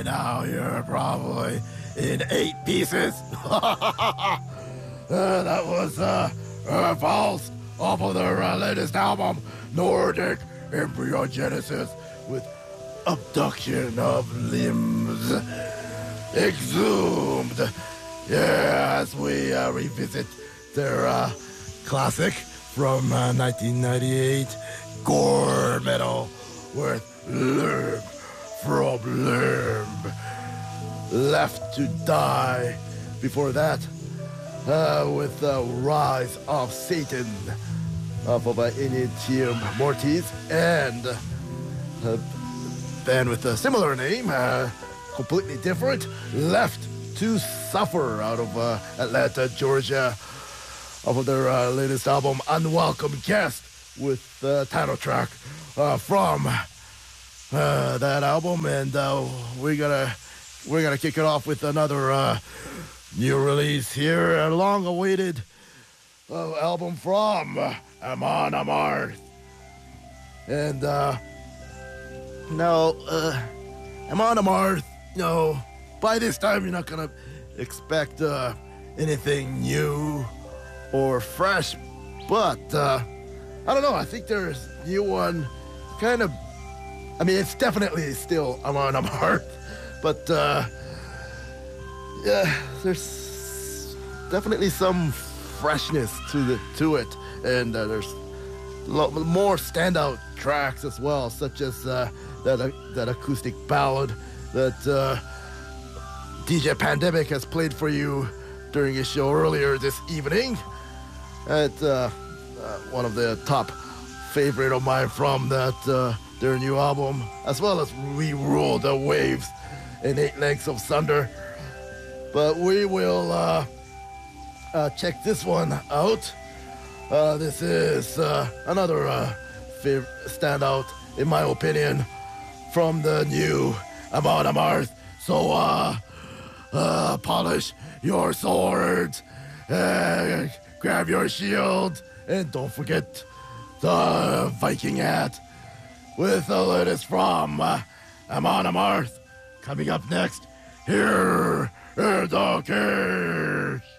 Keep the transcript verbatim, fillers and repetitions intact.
now you're probably in eight pieces. uh, that was uh, uh, Faust off of their uh, latest album, Nordic Embryogenesis, with Abduction of Limbs Exhumed. Yeah, as we uh, revisit their uh, classic from uh, nineteen ninety-eight, gore metal with Limb from Limb, Left to Die. Before that, uh, with the Rise of Satan off of uh, Initium Mortis, and a band with a similar name, uh, completely different, Left to Suffer out of uh, Atlanta, Georgia, off of their uh, latest album, Unwelcome Guest, with the uh, title track uh, from uh, that album. And uh, we're gonna we're gonna kick it off with another uh, new release here, a long-awaited uh, album from uh, Amon Amarth. And uh, now, uh, Amon Amarth, you know, by this time you're not gonna expect uh, anything new or fresh, but uh, I don't know. I think there's new one, kind of. I mean, it's definitely still Amon Amarth, but uh, yeah, there's definitely some freshness to the to it, and uh, there's a lot more standout tracks as well, such as uh, that uh, that acoustic ballad that uh, D J Pandemic has played for you during his show earlier this evening. It's uh, uh, one of the top favorite of mine from that uh, their new album, as well as We Rule the Waves and Eight Legs of Thunder. But we will uh, uh, check this one out. Uh, this is uh, another uh, fav- standout, in my opinion, from the new Amon Amarth. So uh, uh, polish your swords, uh, grab your shield, and don't forget the Viking hat with the latest from uh, Amon Amarth. Coming up next, here in the cage.